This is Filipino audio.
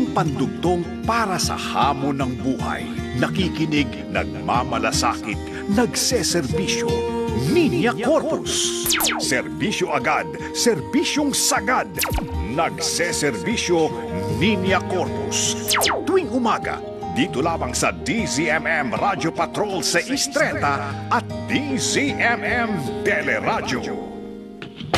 Ang pandugtong para sa hamon ng buhay. Nakikinig, nagmamalasakit, nagseserbisyo. Linya Corpus. Serbisyo agad, serbisyong sagad. Nagseserbisyo, Linya Corpus. Tuwing umaga, dito lamang sa DZMM Radio Patrol 630 at DZMM Teleradio.